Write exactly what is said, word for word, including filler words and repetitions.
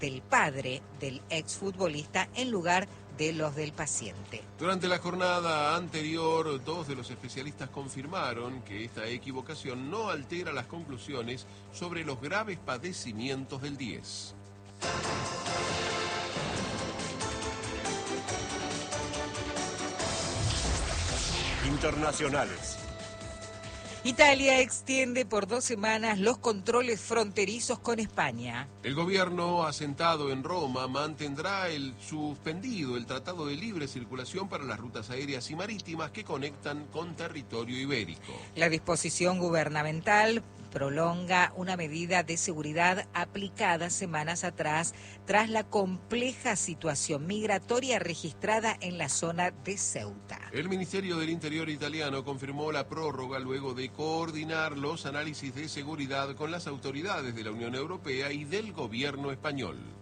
del padre del exfutbolista en lugar de los del paciente. Durante la jornada anterior, dos de los especialistas confirmaron que esta equivocación no altera las conclusiones sobre los graves padecimientos del diez. Internacionales. Italia extiende por dos semanas los controles fronterizos con España. El gobierno asentado en Roma mantendrá el suspendido el Tratado de Libre Circulación para las rutas aéreas y marítimas que conectan con territorio ibérico. La disposición gubernamental prolonga una medida de seguridad aplicada semanas atrás tras la compleja situación migratoria registrada en la zona de Ceuta. El Ministerio del Interior italiano confirmó la prórroga luego de coordinar los análisis de seguridad con las autoridades de la Unión Europea y del gobierno español.